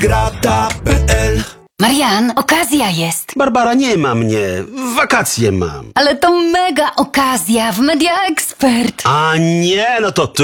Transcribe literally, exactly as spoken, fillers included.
grata kropka pe el. Marian, okazja jest. Barbara, nie ma mnie. Wakacje mam. Ale to mega okazja w Media Expert. A nie, no to